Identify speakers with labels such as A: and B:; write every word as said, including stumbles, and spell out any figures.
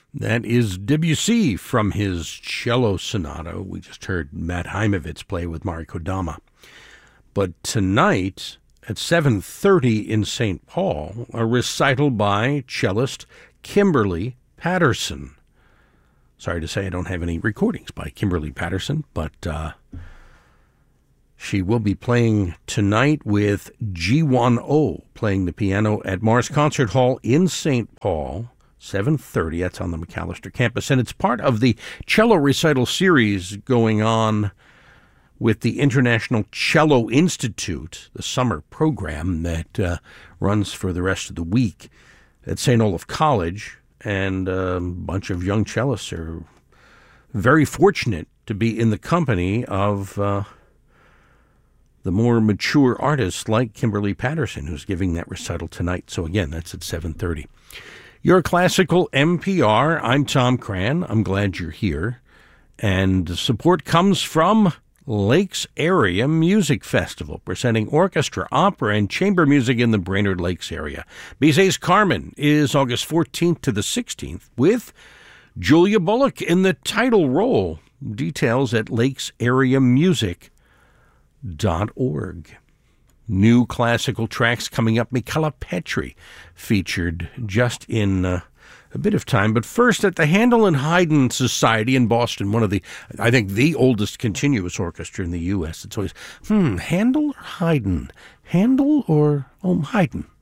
A: That is Debussy from his cello sonata. We just heard Matt Heimovitz play with Mari Kodama. But tonight at seven thirty in Saint Paul, a recital by cellist Kimberly Patterson. Sorry to say I don't have any recordings by Kimberly Patterson, but uh, she will be playing tonight with Ji Won-oh, playing the piano at Morris Concert Hall in Saint Paul. seven thirty, that's on the McAllister campus, and it's part of the cello recital series going on with the International Cello Institute, the summer program that uh, runs for the rest of the week at Saint Olaf College, and a bunch of young cellists are very fortunate to be in the company of uh, the more mature artists like Kimberly Patterson, who's giving that recital tonight. So again, that's at seven thirty. Your Classical N P R. I'm Tom Cran. I'm glad you're here. And support comes from Lakes Area Music Festival, presenting orchestra, opera, and chamber music in the Brainerd Lakes area. Bizet's Carmen is August fourteenth to the sixteenth with Julia Bullock in the title role. Details at lakes area music dot org. New classical tracks coming up. Michala Petri featured just in uh, a bit of time. But first, at the Handel and Haydn Society in Boston, one of the, I think, the oldest continuous orchestra in the U S It's always, hmm, Handel or Haydn? Handel or, oh, Haydn?